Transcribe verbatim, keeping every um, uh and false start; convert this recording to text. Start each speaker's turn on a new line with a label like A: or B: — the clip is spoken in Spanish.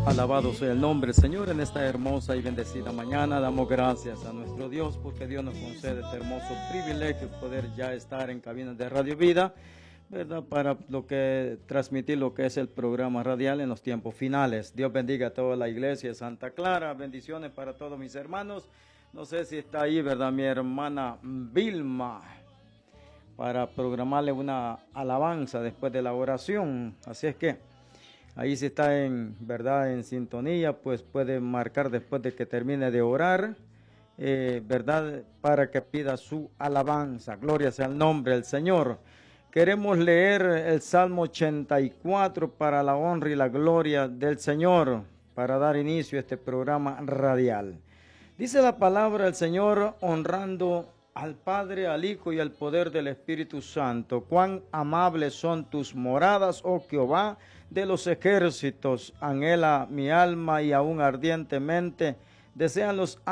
A: Alabado sea el nombre del Señor en esta hermosa y bendecida mañana. Damos gracias a nuestro Dios porque Dios nos concede este hermoso privilegio poder ya estar en cabinas de Radio Vida, ¿verdad? Para lo que transmitir lo que es el programa radial en los tiempos finales. Dios bendiga a toda la iglesia de Santa Clara. Bendiciones para todos mis hermanos. No sé si está ahí, ¿verdad? Mi hermana Vilma, para programarle una alabanza después de la oración. Así es que ahí si está en verdad en sintonía, pues puede marcar después de que termine de orar, eh, verdad, para que pida su alabanza. Gloria sea el nombre del Señor. Queremos leer el Salmo ochenta y cuatro para la honra y la gloria del Señor, para dar inicio a este programa radial. Dice la palabra del Señor, honrando al Padre, al Hijo y al poder del Espíritu Santo. Cuán amables son tus moradas, oh Jehová de los ejércitos. Anhela mi alma y aún ardientemente desean los